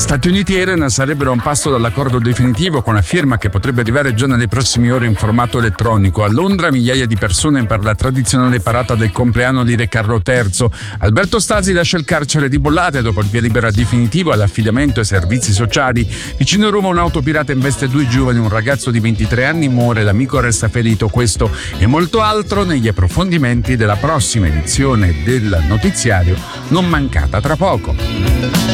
Stati Uniti e Iran sarebbero a un passo dall'accordo definitivo, con la firma che potrebbe arrivare già nelle prossime ore in formato elettronico. A Londra migliaia di persone per la tradizionale parata del compleanno di Re Carlo III. Alberto Stasi lascia il carcere di Bollate dopo il via libera definitivo all'affidamento ai servizi sociali. Vicino a Roma un'auto pirata investe 2 giovani, un ragazzo di 23 anni muore, l'amico resta ferito. Questo e molto altro negli approfondimenti della prossima edizione del notiziario, non mancata tra poco.